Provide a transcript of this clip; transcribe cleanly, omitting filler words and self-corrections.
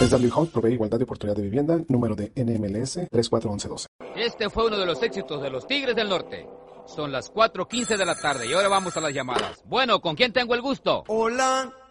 SW Homes provee igualdad de oportunidad de vivienda, número de NMLS 341112. Este fue uno de los éxitos de los Tigres del Norte. Son las 4:15 de la tarde y ahora vamos a las llamadas. Bueno, ¿con quién tengo el gusto? Hola.